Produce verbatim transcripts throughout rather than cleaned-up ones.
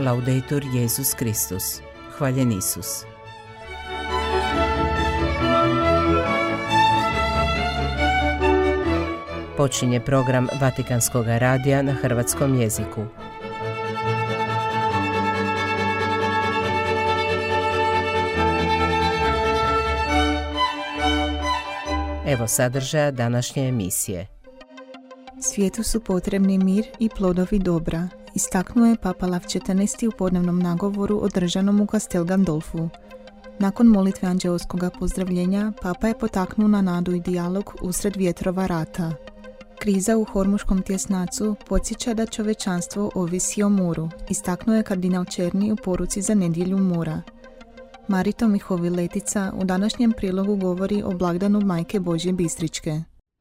Laudetur Jesus Kristus. Hvaljen Isus. Počinje program Vatikanskog radija na hrvatskom jeziku. Evo sadržaja današnje emisije. Svijetu su potrebni mir i plodovi dobra, istaknuo je Papa Lav četrnaesti u podnevnom nagovoru održanom u Castel Gandolfu. Nakon molitve anđeoskoga pozdravljenja, Papa je potaknuo na nadu i dijalog usred vjetrova rata. Kriza u Hormuškom tjesnacu podsjeća da čovečanstvo ovisi o moru, istaknuo je kardinal Černi u poruci za nedjelju mora. Marito Mihovi-Letica u današnjem prilogu govori o blagdanu Majke Božje Bistričke.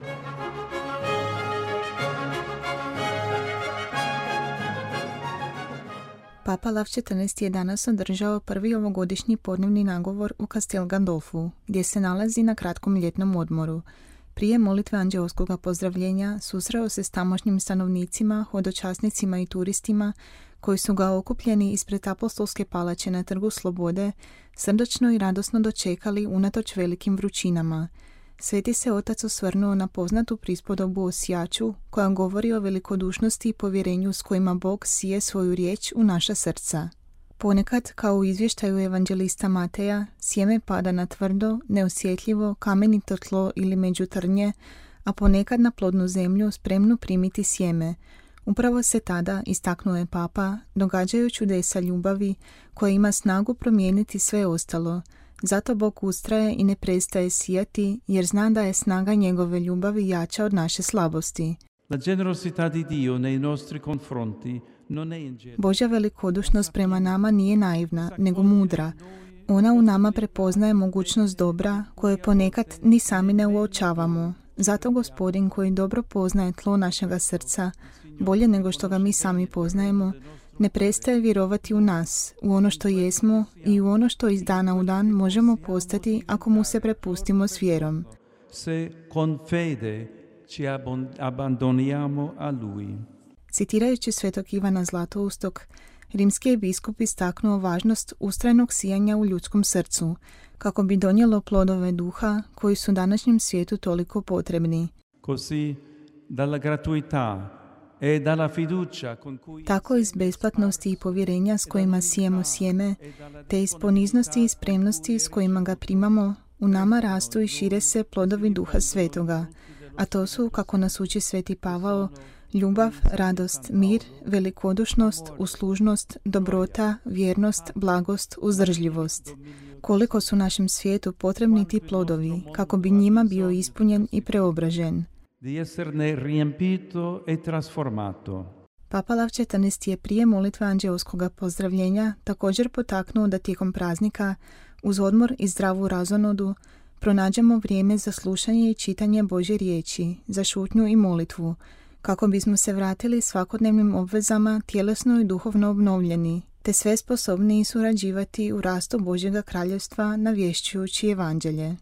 Papa Lav četrnaesti je danas održao prvi ovogodišnji podnevni nagovor u Castel Gandolfu, gdje se nalazi na kratkom ljetnom odmoru. Prije molitve anđeoskoga pozdravljenja susreo se s tamošnjim stanovnicima, hodočasnicima i turistima koji su ga okupljeni ispred apostolske palače na Trgu Slobode srdačno i radosno dočekali unatoč velikim vrućinama. Sveti se otac osvrnuo na poznatu prispodobu o sijaču koja govori o velikodušnosti i povjerenju s kojima Bog sije svoju riječ u naša srca. Ponekad, kao u izvještaju evanđelista Mateja, sjeme pada na tvrdo, neosjetljivo, kamenito tlo ili među trnje, a ponekad na plodnu zemlju spremnu primiti sjeme. Upravo se tada, istaknuo je Papa, događaju čudesa ljubavi koja ima snagu promijeniti sve ostalo. Zato Bog ustraje i ne prestaje sijati, jer zna da je snaga njegove ljubavi jača od naše slabosti. La generosità di Dio nei nostri confronti non è ingenua. Božja velikodušnost prema nama nije naivna, nego mudra. Ona u nama prepoznaje mogućnost dobra koje ponekad ni sami ne uočavamo. Zato Gospodin koji dobro poznaje tlo našega srca, bolje nego što ga mi sami poznajemo, ne prestaje vjerovati u nas, u ono što jesmo i u ono što iz dana u dan možemo postati ako mu se prepustimo s vjerom. Se con fede ci abbandoniamo a lui. Citirajući svetog Ivana Zlatoustog, rimski je biskup istaknuo važnost ustrajnog sijanja u ljudskom srcu, kako bi donijelo plodove duha koji su današnjem svijetu toliko potrebni. Così dalla gratuità e dalla fiducia con cui Tako iz besplatnosti i povjerenja s kojima sijemo sjeme, te iz poniznosti i spremnosti s kojima ga primamo, u nama rastu i šire se plodovi duha svetoga, a to su, kako nas uči sveti Pavao, ljubav, radost, mir, velikodušnost, uslužnost, dobrota, vjernost, blagost, uzdržljivost. Koliko su našem svijetu potrebni ti plodovi, kako bi njima bio ispunjen i preobražen. di esserne riempito e trasformato. Papa Lav četrnaesti je prije molitve anđeoskoga pozdravljenja također potaknuo da tijekom praznika, uz odmor i zdravu razonodu, pronađemo vrijeme za slušanje i čitanje Božje riječi, za šutnju i molitvu, kako bismo se vratili svakodnevnim obvezama tjelesno i duhovno obnovljeni, te sve sposobniji surađivati u rastu Božjega kraljevstva navješćujući evanđelje.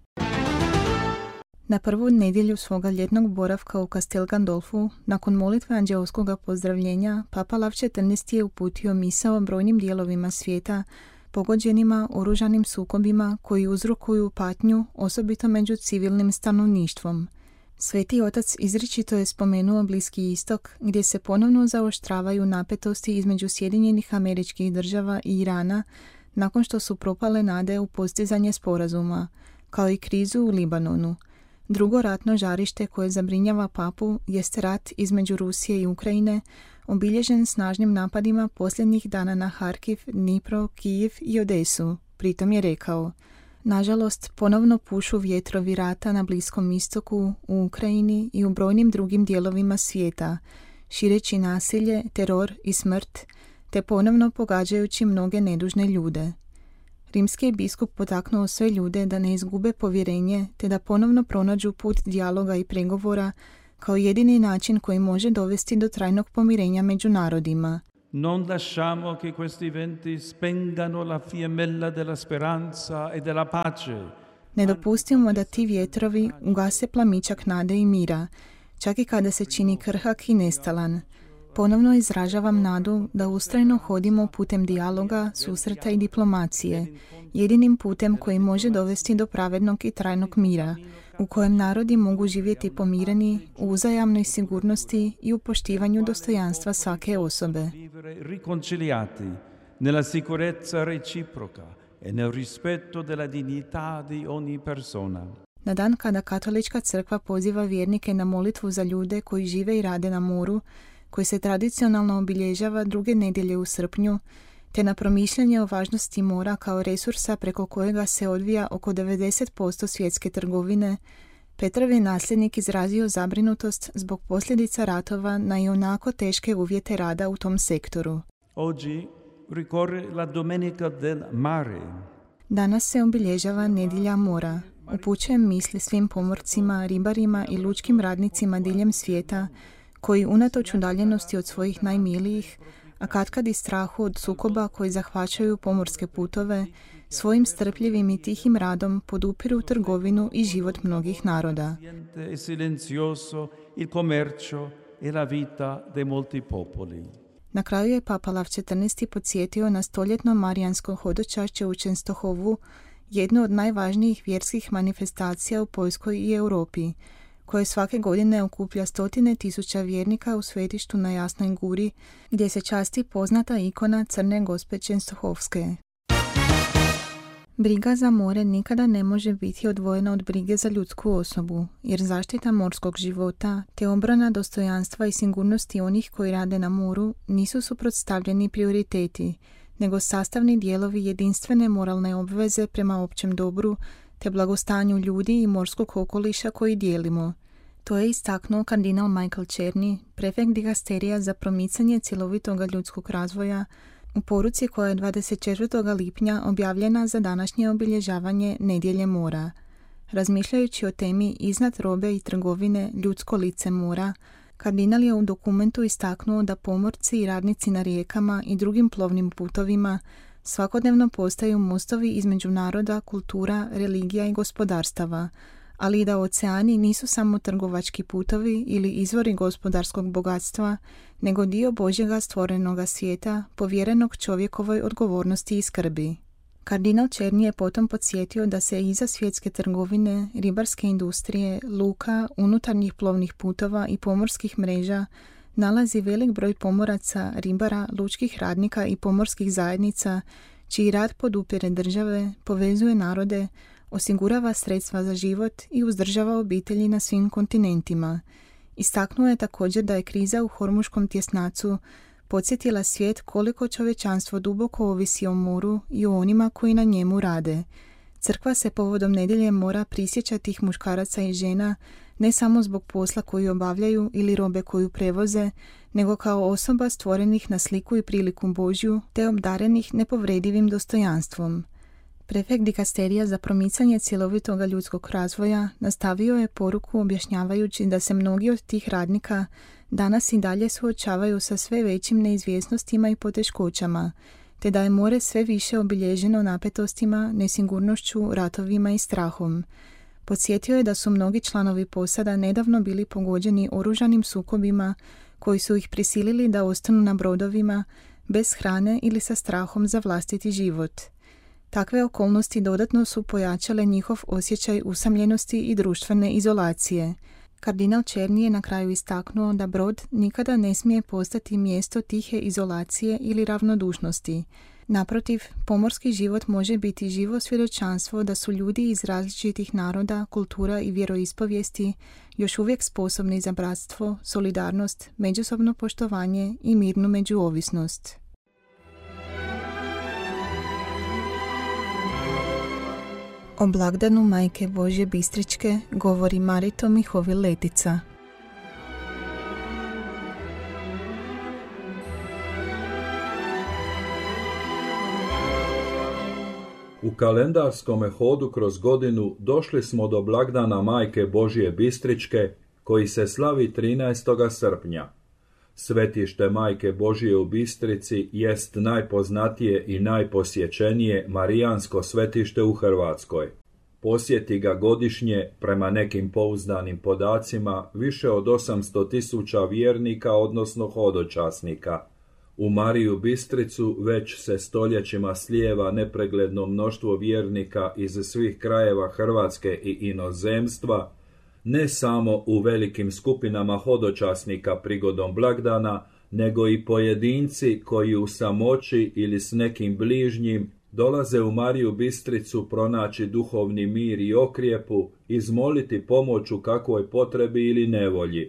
Na prvu nedjelju svoga ljetnog boravka u Castel Gandolfu, nakon molitve anđeoskoga pozdravljenja, Papa Lav četrnaesti je uputio misao brojnim dijelovima svijeta, pogođenima oružanim sukobima koji uzrokuju patnju, osobito među civilnim stanovništvom. Sveti otac izričito je spomenuo Bliski istok, gdje se ponovno zaoštravaju napetosti između Sjedinjenih Američkih Država i Irana, nakon što su propale nade u postizanje sporazuma, kao i krizu u Libanonu. Drugo ratno žarište koje zabrinjava papu jeste rat između Rusije i Ukrajine, obilježen snažnim napadima posljednjih dana na Harkiv, Dnipro, Kijev i Odesu. Pritom je rekao: nažalost, ponovno pušu vjetrovi rata na Bliskom istoku, u Ukrajini i u brojnim drugim dijelovima svijeta, šireći nasilje, teror i smrt, te ponovno pogađajući mnoge nedužne ljude. Rimski je biskup potaknuo sve ljude da ne izgube povjerenje, te da ponovno pronađu put dijaloga i pregovora kao jedini način koji može dovesti do trajnog pomirenja među narodima. Non lasciamo che questi venti spengano la fiammella della speranza e della pace. Ne dopustimo da ti vjetrovi ugase plamičak nade i mira, čak i kada se čini krhak i nestalan. Ponovno izražavam nadu da ustrajno hodimo putem dijaloga, susreta i diplomacije, jedinim putem koji može dovesti do pravednog i trajnog mira, u kojem narodi mogu živjeti pomireni, u uzajamnoj sigurnosti i u poštivanju dostojanstva svake osobe. Nella sicurezza reciproca e nel rispetto della dignità di ogni persona. Na dan kada Katolička crkva poziva vjernike na molitvu za ljude koji žive i rade na moru, koji se tradicionalno obilježava druge nedjelje u srpnju, te na promišljanje o važnosti mora kao resursa preko kojega se odvija oko devedeset posto svjetske trgovine, Petrov je nasljednik izrazio zabrinutost zbog posljedica ratova na ionako teške uvjete rada u tom sektoru. Oggi ricorre la Domenica del Mare. Danas se obilježava Nedjelja mora. Upućujem misli svim pomorcima, ribarima i lučkim radnicima diljem svijeta koji unatoč udaljenosti od svojih najmilijih, a katkad i strahu od sukoba koji zahvaćaju pomorske putove, svojim strpljivim i tihim radom podupiru trgovinu i život mnogih naroda. E silenzioso il commercio e la vita de molti popoli. Na kraju je Papa Lav četrnaesti podsjetio na stoljetno marijansko hodočašće u Čenstohovu, jednu od najvažnijih vjerskih manifestacija u Poljskoj i Europi, koje svake godine okuplja stotine tisuća vjernika u svetištu na Jasnoj Guri, gdje se časti poznata ikona Crne Gospe Čenstohovske. Briga za more nikada ne može biti odvojena od brige za ljudsku osobu, jer zaštita morskog života te obrana dostojanstva i sigurnosti onih koji rade na moru nisu suprotstavljeni prioriteti, nego sastavni dijelovi jedinstvene moralne obveze prema općem dobru te blagostanju ljudi i morskog okoliša koji dijelimo. To je istaknuo kardinal Michael Černy, prefekt digasterija za promicanje cjelovitog ljudskog razvoja, u poruci koja je dvadeset četvrtog lipnja objavljena za današnje obilježavanje Nedjelje mora. Razmišljajući o temi iznad robe i trgovine ljudsko lice mora, kardinal je u dokumentu istaknuo da pomorci i radnici na rijekama i drugim plovnim putovima svakodnevno postaju mostovi između naroda, kultura, religija i gospodarstava, ali i da oceani nisu samo trgovački putovi ili izvori gospodarskog bogatstva, nego dio Božjega stvorenoga svijeta, povjerenog čovjekovoj odgovornosti i skrbi. Kardinal Černy je potom podsjetio da se iza svjetske trgovine, ribarske industrije, luka, unutarnjih plovnih putova i pomorskih mreža nalazi velik broj pomoraca, ribara, lučkih radnika i pomorskih zajednica, čiji rad podupire države, povezuje narode, osigurava sredstva za život i uzdržava obitelji na svim kontinentima. Istaknuo je također da je kriza u Hormuškom tjesnacu podsjetila svijet koliko čovječanstvo duboko ovisi o moru i o onima koji na njemu rade. Crkva se povodom Nedjelje mora prisjeća tih muškaraca i žena ne samo zbog posla koju obavljaju ili robe koju prevoze, nego kao osoba stvorenih na sliku i priliku Božju te obdarenih nepovredivim dostojanstvom. Prefekt dikasterija za promicanje cjelovitog ljudskog razvoja nastavio je poruku objašnjavajući da se mnogi od tih radnika danas i dalje suočavaju sa sve većim neizvjesnostima i poteškoćama, te da je more sve više obilježeno napetostima, nesigurnošću, ratovima i strahom. Podsjetio je da su mnogi članovi posada nedavno bili pogođeni oružanim sukobima koji su ih prisilili da ostanu na brodovima bez hrane ili sa strahom za vlastiti život. Takve okolnosti dodatno su pojačale njihov osjećaj usamljenosti i društvene izolacije. Kardinal Černy je na kraju istaknuo da brod nikada ne smije postati mjesto tihe izolacije ili ravnodušnosti. Naprotiv, pomorski život može biti živo svjedočanstvo da su ljudi iz različitih naroda, kultura i vjeroispovijesti još uvijek sposobni za bratstvo, solidarnost, međusobno poštovanje i mirnu međuovisnost. O blagdanu Majke Božje Bistričke govori Marito Mihovil Letica. U kalendarskome hodu kroz godinu došli smo do blagdana Majke Božje Bistričke, koji se slavi trinaestog srpnja. Svetište Majke Božje u Bistrici jest najpoznatije i najposjećenije marijansko svetište u Hrvatskoj. Posjeti ga godišnje, prema nekim pouzdanim podacima, više od osamsto tisuća vjernika, odnosno hodočasnika. U Mariju Bistricu već se stoljećima slijeva nepregledno mnoštvo vjernika iz svih krajeva Hrvatske i inozemstva, ne samo u velikim skupinama hodočasnika prigodom blagdana, nego i pojedinci koji u samoći ili s nekim bližnjim dolaze u Mariju Bistricu pronaći duhovni mir i okrijepu, izmoliti pomoć u kakvoj potrebi ili nevolji.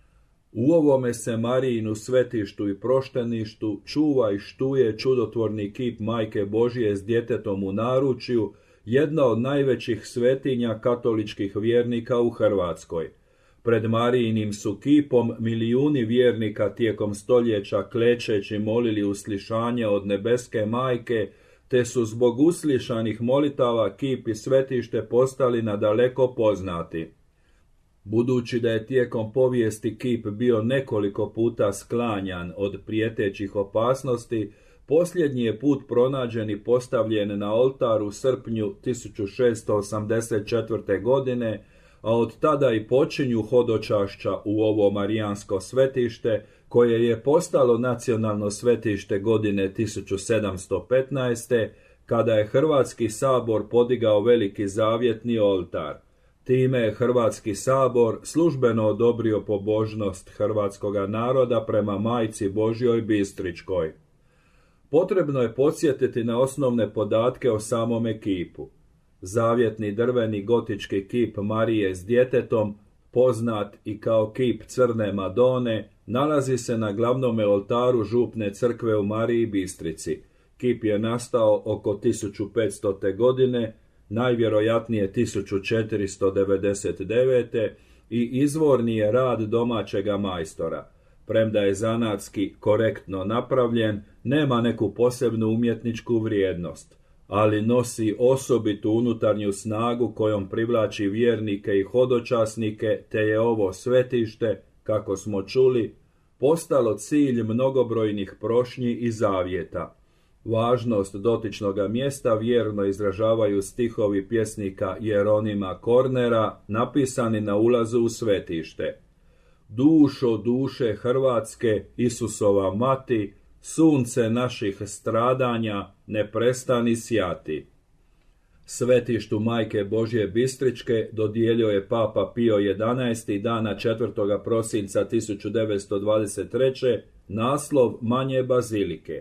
U ovome se Marijinu svetištu i prošteništu čuva i štuje čudotvorni kip Majke Božije s djetetom u naručju, jedna od najvećih svetinja katoličkih vjernika u Hrvatskoj. Pred Marijinim su kipom milijuni vjernika tijekom stoljeća klečeći molili uslišanje od nebeske Majke, te su zbog uslišanih molitava kip i svetište postali nadaleko poznati. Budući da je tijekom povijesti kip bio nekoliko puta sklanjan od prijetećih opasnosti, posljednji je put pronađen i postavljen na oltar u srpnju tisuću šessto osamdeset četvrte. godine, a od tada i počinju hodočašća u ovo marijansko svetište, koje je postalo nacionalno svetište godine tisuću sedamsto petnaeste. kada je Hrvatski sabor podigao veliki zavjetni oltar. Time je Hrvatski sabor službeno odobrio pobožnost hrvatskoga naroda prema Majci Božjoj Bistričkoj. Potrebno je podsjetiti na osnovne podatke o samome kipu. Zavjetni drveni gotički kip Marije s djetetom, poznat i kao kip Crne Madone, nalazi se na glavnome oltaru župne crkve u Mariji Bistrici. Kip je nastao oko tisuću petstote. godine, najvjerojatnije tisuću četiristo devedeset devete. i izvorni je rad domaćega majstora. Premda je zanatski korektno napravljen, nema neku posebnu umjetničku vrijednost, ali nosi osobitu unutarnju snagu kojom privlači vjernike i hodočasnike, te je ovo svetište, kako smo čuli, postalo cilj mnogobrojnih prošnji i zavjeta. Važnost dotičnoga mjesta vjerno izražavaju stihovi pjesnika Jeronima Kornera, napisani na ulazu u svetište. Dušo duše Hrvatske, Isusova mati, sunce naših stradanja, ne prestani sjati. Svetištu Majke Božje Bistričke dodijelio je Papa Pio jedanaesti. dana četvrtog prosinca tisuću devetsto dvadeset treće. naslov manje bazilike.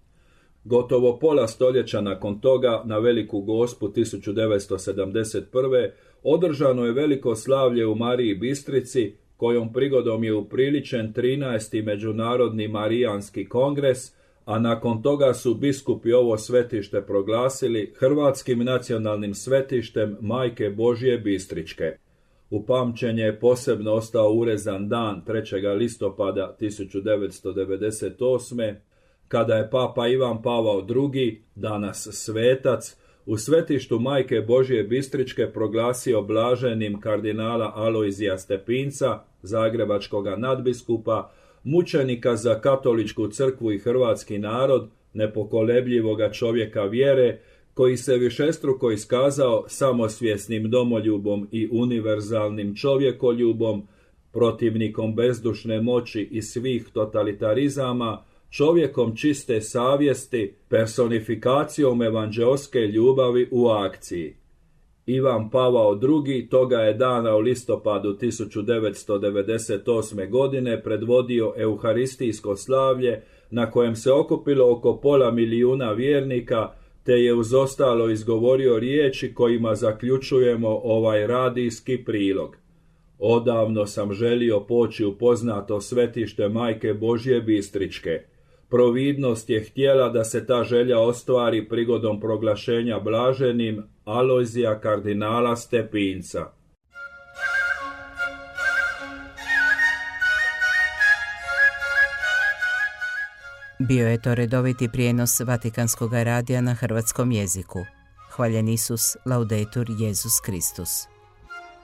Gotovo pola stoljeća nakon toga, na Veliku Gospu tisuću devetsto sedamdeset prve. održano je veliko slavlje u Mariji Bistrici, kojom prigodom je upriličen trinaesti. Međunarodni Marijanski kongres, a nakon toga su biskupi ovo svetište proglasili Hrvatskim nacionalnim svetištem Majke Božje Bistričke. U pamćenje je posebno ostao urezan dan trećeg listopada tisuću devetsto devedeset osme. kada je Papa Ivan Pavao drugi, danas svetac, u svetištu Majke Božje Bistričke proglasio blaženim kardinala Alojzija Stepinca, zagrebačkoga nadbiskupa, mučenika za katoličku crkvu i hrvatski narod, nepokolebljivoga čovjeka vjere, koji se višestruko iskazao samosvjesnim domoljubom i univerzalnim čovjekoljubom, protivnikom bezdušne moći i svih totalitarizama, čovjekom čiste savjesti, personifikacijom evanđeoske ljubavi u akciji. Ivan Pavao drugi. toga je dana u listopadu tisuću devetsto devedeset osme. godine predvodio euharistijsko slavlje, na kojem se okupilo oko pola milijuna vjernika, te je uz ostalo izgovorio riječi kojima zaključujemo ovaj radijski prilog. Odavno sam želio poći u poznato svetište Majke Božje Bistričke. Providnost je htjela da se ta želja ostvari prigodom proglašenja blaženim Alojzija kardinala Stepinca. Bio je to redoviti prijenos Vatikanskog radija na hrvatskom jeziku. Hvaljen Isus, laudetur Jesus Kristus.